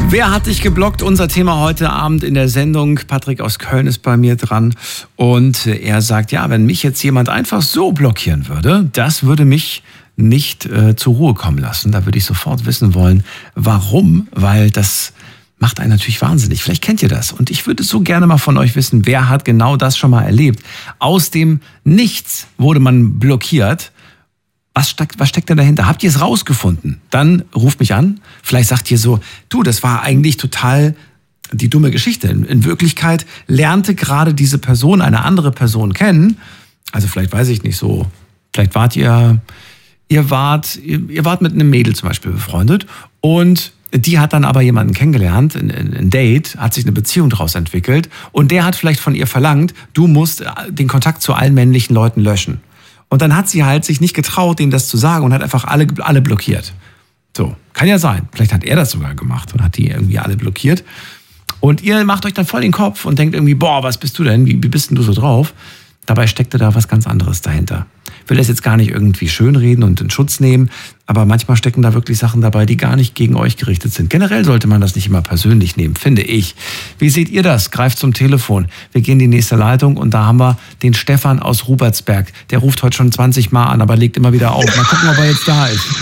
Wer hat dich geblockt? Unser Thema heute Abend in der Sendung. Patrick aus Köln ist bei mir dran und er sagt, ja, wenn mich jetzt jemand einfach so blockieren würde, das würde mich nicht zur Ruhe kommen lassen. Da würde ich sofort wissen wollen, warum, weil das macht einen natürlich wahnsinnig. Vielleicht kennt ihr das und ich würde so gerne mal von euch wissen, wer hat genau das schon mal erlebt. Aus dem Nichts wurde man blockiert. Was steckt denn dahinter? Habt ihr es rausgefunden? Dann ruft mich an. Vielleicht sagt ihr so, du, das war eigentlich total die dumme Geschichte. In Wirklichkeit lernte gerade diese Person eine andere Person kennen. Also vielleicht weiß ich nicht so. Vielleicht wart ihr wart mit einem Mädel zum Beispiel befreundet und die hat dann aber jemanden kennengelernt, ein Date, hat sich eine Beziehung daraus entwickelt und der hat vielleicht von ihr verlangt, du musst den Kontakt zu allen männlichen Leuten löschen. Und dann hat sie halt sich nicht getraut, denen das zu sagen und hat einfach alle blockiert. So, kann ja sein. Vielleicht hat er das sogar gemacht und hat die irgendwie alle blockiert. Und ihr macht euch dann voll den Kopf und denkt irgendwie, boah, was bist du denn? Wie bist denn du so drauf? Dabei steckte da was ganz anderes dahinter. Ich will das jetzt gar nicht irgendwie schönreden und in Schutz nehmen, aber manchmal stecken da wirklich Sachen dabei, die gar nicht gegen euch gerichtet sind. Generell sollte man das nicht immer persönlich nehmen, finde ich. Wie seht ihr das? Greift zum Telefon. Wir gehen in die nächste Leitung und da haben wir den Stefan aus Rupertsberg. Der ruft heute schon 20 Mal an, aber legt immer wieder auf. Mal gucken, ob er jetzt da ist.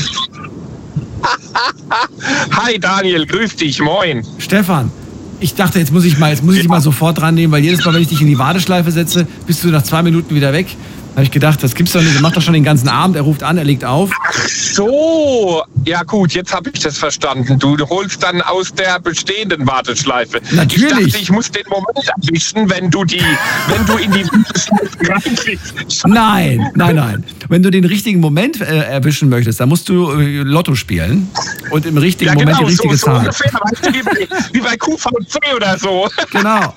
Hi Daniel, grüß dich, moin. Stefan, ich dachte, jetzt muss ich dich mal sofort dran nehmen, weil jedes Mal, wenn ich dich in die Warteschleife setze, bist du nach 2 Minuten wieder weg. Habe ich gedacht, das gibt's doch nicht, du machst doch schon den ganzen Abend, er ruft an, er legt auf. Ach so, ja gut, jetzt habe ich das verstanden. Du holst dann aus der bestehenden Warteschleife. Natürlich. Ich dachte, ich muss den Moment erwischen, wenn du in die Warteschleife reinkriegst. Nein. Wenn du den richtigen Moment erwischen möchtest, dann musst du Lotto spielen und im richtigen Moment die richtige Zahl. Ungefähr, weißt du, wie bei QVC oder so. Genau.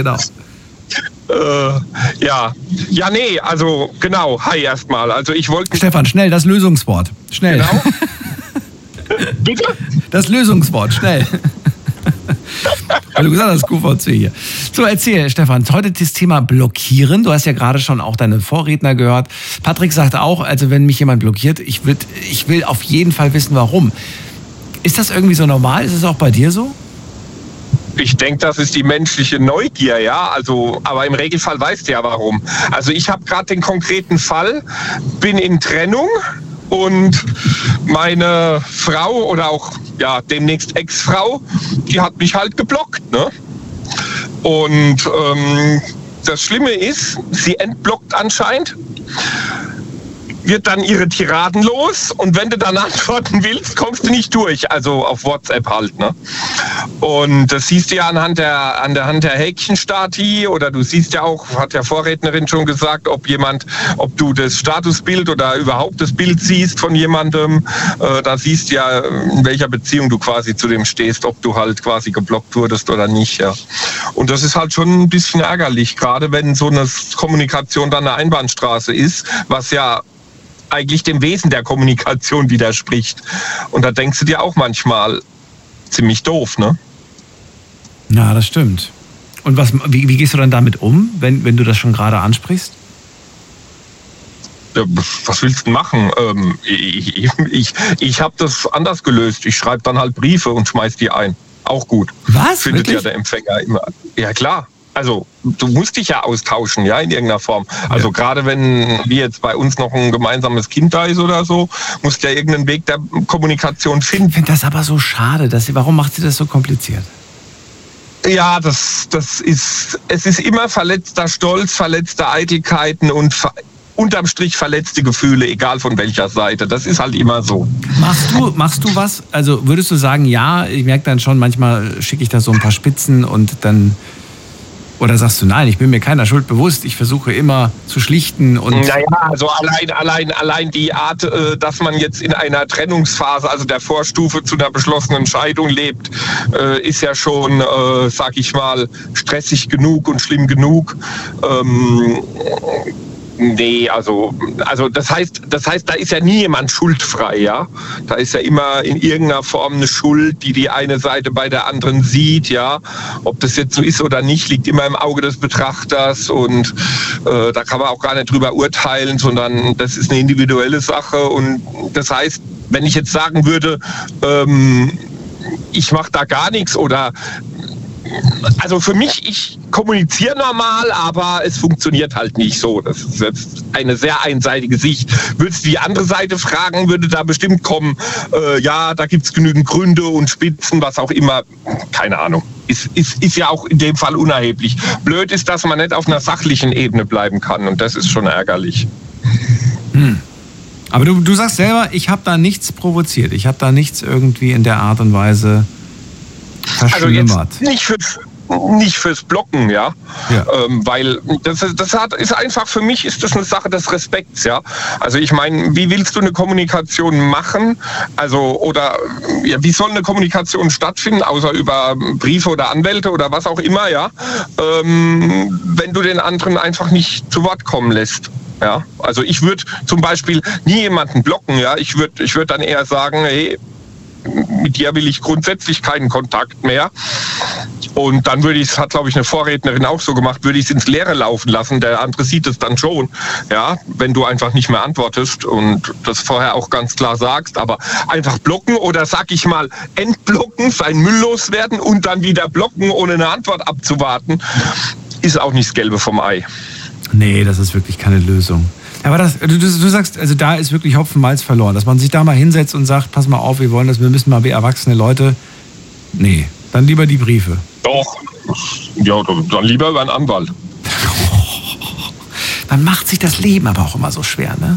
Nee, also genau, hi erstmal. Also ich wollte... Stefan, schnell, das Lösungswort. Schnell. Genau. Bitte? Das Lösungswort, schnell. Weil du gesagt hast, QVC hier. So, erzähl, Stefan, heute das Thema Blockieren. Du hast ja gerade schon auch deine Vorredner gehört. Patrick sagt auch, also wenn mich jemand blockiert, ich will auf jeden Fall wissen, warum. Ist das irgendwie so normal? Ist es auch bei dir so? Ich denke, das ist die menschliche Neugier, ja. Also, aber im Regelfall weißt du ja warum. Also ich habe gerade den konkreten Fall, bin in Trennung und meine Frau oder auch ja demnächst Ex-Frau, die hat mich halt geblockt, ne? Und das Schlimme ist, sie entblockt anscheinend, wird dann ihre Tiraden los und wenn du dann antworten willst, kommst du nicht durch, also auf WhatsApp halt, ne? Und das siehst du ja anhand der Häkchenstati oder du siehst ja auch, hat ja Vorrednerin schon gesagt, ob du das Statusbild oder überhaupt das Bild siehst von jemandem, da siehst du ja, in welcher Beziehung du quasi zu dem stehst, ob du halt quasi geblockt wurdest oder nicht, ja. Und das ist halt schon ein bisschen ärgerlich, gerade wenn so eine Kommunikation dann eine Einbahnstraße ist, was ja eigentlich dem Wesen der Kommunikation widerspricht. Und da denkst du dir auch manchmal ziemlich doof, ne? Ja, das stimmt. Und wie gehst du dann damit um, wenn du das schon gerade ansprichst? Ja, was willst du machen? Ich habe das anders gelöst. Ich schreibe dann halt Briefe und schmeiß die ein. Auch gut. Was? Findet Wirklich? ja der Empfänger immer. Ja, klar. Also du musst dich ja austauschen, ja, in irgendeiner Form. Also gerade wenn wie jetzt bei uns noch ein gemeinsames Kind da ist oder so, musst du ja irgendeinen Weg der Kommunikation finden. Ich finde das aber so schade. Warum macht sie das so kompliziert? Ja, es ist immer verletzter Stolz, verletzte Eitelkeiten und unterm Strich verletzte Gefühle, egal von welcher Seite. Das ist halt immer so. Machst du was? Also würdest du sagen, ja, ich merke dann schon, manchmal schicke ich da so ein paar Spitzen und dann... Oder sagst du, nein, ich bin mir keiner Schuld bewusst, ich versuche immer zu schlichten und... Naja, also allein die Art, dass man jetzt in einer Trennungsphase, also der Vorstufe zu einer beschlossenen Scheidung lebt, ist ja schon, sag ich mal, stressig genug und schlimm genug. Nee, also das heißt, da ist ja nie jemand schuldfrei, ja. Da ist ja immer in irgendeiner Form eine Schuld, die eine Seite bei der anderen sieht, ja. Ob das jetzt so ist oder nicht, liegt immer im Auge des Betrachters und da kann man auch gar nicht drüber urteilen, sondern das ist eine individuelle Sache und das heißt, wenn ich jetzt sagen würde, ich mache da gar nichts oder also für mich, ich kommuniziere normal, aber es funktioniert halt nicht so. Das ist jetzt eine sehr einseitige Sicht. Würdest du die andere Seite fragen, würde da bestimmt kommen, ja, da gibt es genügend Gründe und Spitzen, was auch immer. Keine Ahnung. Ist ja auch in dem Fall unerheblich. Blöd ist, dass man nicht auf einer sachlichen Ebene bleiben kann und das ist schon ärgerlich. Aber du sagst selber, ich habe da nichts provoziert. Ich habe da nichts irgendwie in der Art und Weise verschlimmert. Also jetzt nicht fürs Blocken, ja. Weil das ist einfach, für mich ist das eine Sache des Respekts, ja. Also ich meine, wie willst du eine Kommunikation machen? Also, oder ja, wie soll eine Kommunikation stattfinden, außer über Briefe oder Anwälte oder was auch immer, ja, wenn du den anderen einfach nicht zu Wort kommen lässt. Ja, also ich würde zum Beispiel nie jemanden blocken, ja. Ich würde dann eher sagen, hey, mit dir will ich grundsätzlich keinen Kontakt mehr. Und dann würde ich, das hat glaube ich eine Vorrednerin auch so gemacht, würde ich es ins Leere laufen lassen. Der andere sieht es dann schon, ja, wenn du einfach nicht mehr antwortest und das vorher auch ganz klar sagst. Aber einfach blocken oder sag ich mal entblocken, sein Müll loswerden und dann wieder blocken, ohne eine Antwort abzuwarten, ist auch nicht das Gelbe vom Ei. Nee, das ist wirklich keine Lösung. Aber du sagst, also da ist wirklich Hopfen Malz verloren, dass man sich da mal hinsetzt und sagt, pass mal auf, wir müssen mal wie erwachsene Leute. Nee, dann lieber die Briefe. Doch, ja, dann lieber über einen Anwalt. Man macht sich das Leben aber auch immer so schwer, ne?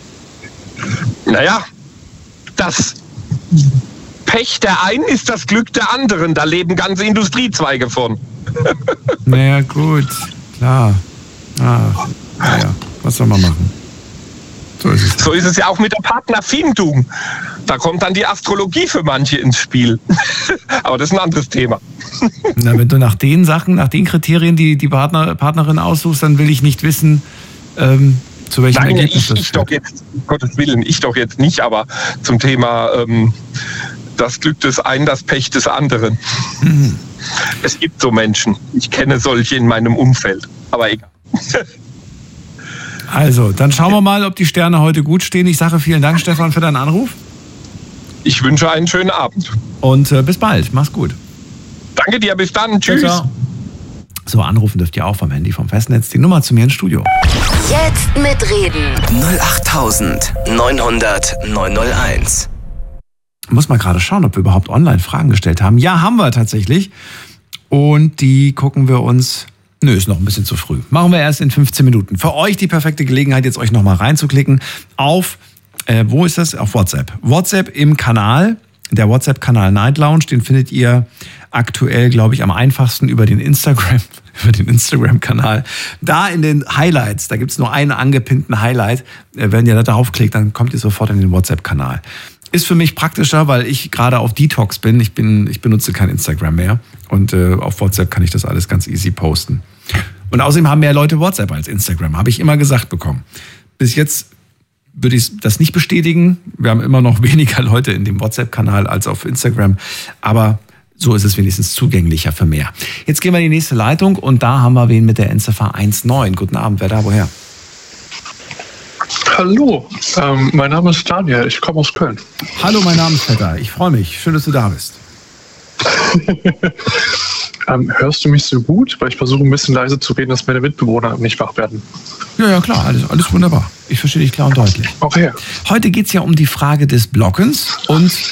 Naja, das Pech der einen ist das Glück der anderen. Da leben ganze Industriezweige von. Naja, gut, klar. Naja, was soll man machen? So ist es ja auch mit der Partnerfindung. Da kommt dann die Astrologie für manche ins Spiel. Aber das ist ein anderes Thema. Na, wenn du nach den Sachen, nach den Kriterien die Partnerin aussuchst, dann will ich nicht wissen, zu welchem Ergebnis das ich doch jetzt, um Gottes Willen, ich doch jetzt nicht, aber zum Thema das Glück des einen, das Pech des anderen. Es gibt so Menschen. Ich kenne solche in meinem Umfeld. Aber egal. Also, dann schauen wir mal, ob die Sterne heute gut stehen. Ich sage vielen Dank, Stefan, für deinen Anruf. Ich wünsche einen schönen Abend. Und bis bald. Mach's gut. Danke dir. Bis dann. Tschüss. Ciao. So, anrufen dürft ihr auch vom Handy, vom Festnetz. Die Nummer zu mir ins Studio. Jetzt mitreden. 08900 901. Muss mal gerade schauen, ob wir überhaupt online Fragen gestellt haben. Ja, haben wir tatsächlich. Und die gucken wir uns... Nö, ist noch ein bisschen zu früh. Machen wir erst in 15 Minuten. Für euch die perfekte Gelegenheit, jetzt euch nochmal reinzuklicken auf, wo ist das? Auf WhatsApp. WhatsApp im Kanal, der WhatsApp-Kanal Night Lounge, den findet ihr aktuell, glaube ich, am einfachsten über den Instagram-Kanal. Da in den Highlights, da gibt es nur einen angepinnten Highlight. Wenn ihr da draufklickt, dann kommt ihr sofort in den WhatsApp-Kanal. Ist für mich praktischer, weil ich gerade auf Detox bin. Ich benutze kein Instagram mehr. Und auf WhatsApp kann ich das alles ganz easy posten. Und außerdem haben mehr Leute WhatsApp als Instagram, habe ich immer gesagt bekommen. Bis jetzt würde ich das nicht bestätigen. Wir haben immer noch weniger Leute in dem WhatsApp-Kanal als auf Instagram. Aber so ist es wenigstens zugänglicher für mehr. Jetzt gehen wir in die nächste Leitung und da haben wir wen mit der Endziffer 19. Guten Abend, wer da, woher? Hallo, mein Name ist Daniel, ich komme aus Köln. Hallo, mein Name ist Peter, ich freue mich, schön, dass du da bist. Hörst du mich so gut? Weil ich versuche ein bisschen leise zu reden, dass meine Mitbewohner nicht wach werden. Ja, klar, alles wunderbar. Ich verstehe dich klar und deutlich. Okay. Heute geht es ja um die Frage des Blockens und